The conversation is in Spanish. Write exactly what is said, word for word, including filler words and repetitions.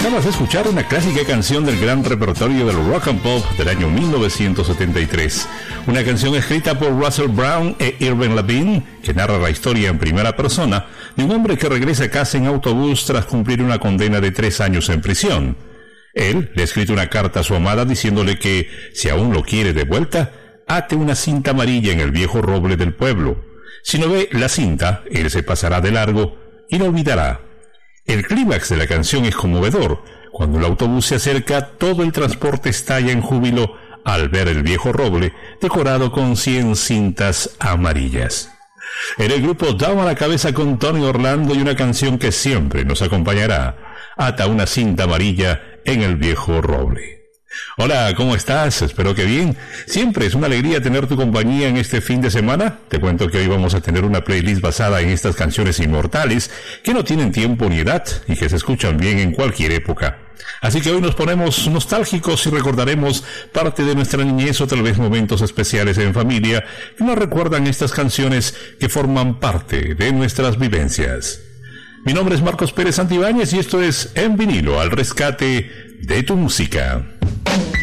Acabas de escuchar una clásica canción del gran repertorio del rock and pop del año mil novecientos setenta y tres. Una canción escrita por Russell Brown e Irving Lavigne, que narra la historia en primera persona de un hombre que regresa a casa en autobús tras cumplir una condena de tres años en prisión. Él le ha escrito una carta a su amada diciéndole que, si aún lo quiere de vuelta, ate una cinta amarilla en el viejo roble del pueblo. Si no ve la cinta, él se pasará de largo y la olvidará. El clímax de la canción es conmovedor. Cuando el autobús se acerca, todo el transporte estalla en júbilo al ver el viejo roble decorado con cien cintas amarillas. En el grupo Dama a la cabeza con Tony Orlando y una canción que siempre nos acompañará: Ata una cinta amarilla en el viejo roble. Hola, ¿cómo estás? Espero que bien. Siempre es una alegría tener tu compañía en este fin de semana. Te cuento que hoy vamos a tener una playlist basada en estas canciones inmortales que no tienen tiempo ni edad y que se escuchan bien en cualquier época. Así que hoy nos ponemos nostálgicos y recordaremos parte de nuestra niñez o tal vez momentos especiales en familia que nos recuerdan estas canciones que forman parte de nuestras vivencias. Mi nombre es Marcos Pérez Santibáñez y esto es En Vinilo, al rescate de tu música.